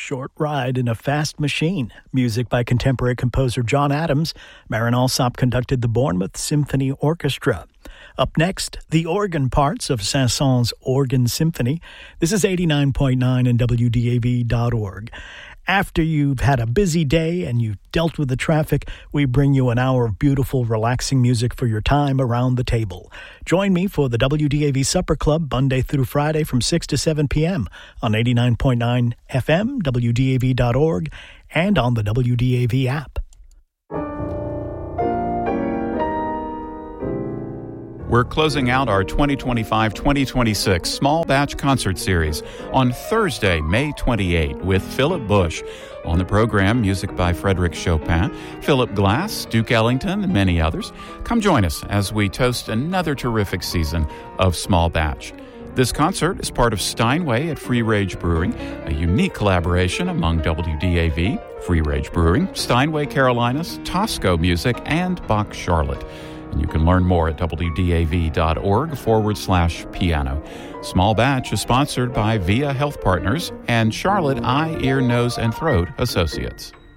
Short Ride in a Fast Machine, music by contemporary composer John Adams. Marin Alsop conducted the Bournemouth Symphony Orchestra. Up next, the organ parts of Saint-Saëns Organ Symphony. This is 89.9 and WDAV.org. After you've had a busy day and you've dealt with the traffic, we bring you an hour of beautiful, relaxing music for your time around the table. Join me for the WDAV Supper Club Monday through Friday from 6 to 7 p.m. on 89.9 FM, WDAV.org, and on the WDAV app. We're closing out our 2025-2026 Small Batch Concert Series on Thursday, May 28, with Philip Bush. On the program, music by Frédéric Chopin, Philip Glass, Duke Ellington, and many others. Come join us as we toast another terrific season of Small Batch. This concert is part of Steinway at Free Rage Brewing, a unique collaboration among WDAV, Free Rage Brewing, Steinway Carolinas, Tosco Music, and Bach Charlotte. And you can learn more at wdav.org/piano. Small Batch is sponsored by VIA Health Partners and Charlotte Eye, Ear, Nose, and Throat Associates.